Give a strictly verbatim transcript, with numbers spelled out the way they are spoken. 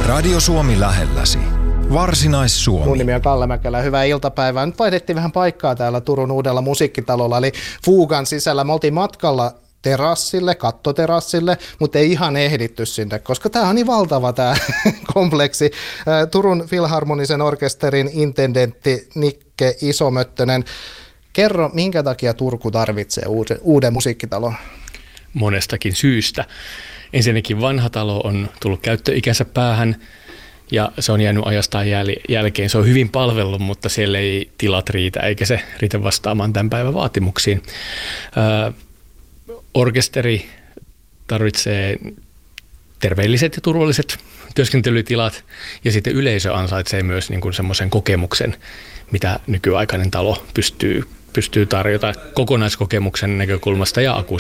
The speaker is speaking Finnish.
Radio Suomi lähelläsi. Varsinais-Suomi. Mun nimi on Kalle Mäkelä. Hyvää iltapäivää. Nyt vaihdettiin vähän paikkaa täällä Turun uudella musiikkitalolla, eli Fugan sisällä. Me oltiin matkalla terassille, kattoterassille, mutta ei ihan ehditty sinne, koska tämä on niin valtava tämä kompleksi. Turun Filharmonisen orkesterin intendentti Nikke Isomöttönen. Kerro, minkä takia Turku tarvitsee uuden, uuden musiikkitalon? Monestakin syystä. Ensinnäkin vanha talo on tullut käyttöikänsä päähän ja se on jäänyt ajastaan jäl- jälkeen. Se on hyvin palvellut, mutta siellä ei tilat riitä eikä se riitä vastaamaan tämän päivän vaatimuksiin. Ö, orkesteri tarvitsee terveelliset ja turvalliset työskentelytilat ja sitten yleisö ansaitsee myös niin kuin semmoisen kokemuksen, mitä nykyaikainen talo pystyy pystyy tarjota kokonaiskokemuksen näkökulmasta ja akustiikasta.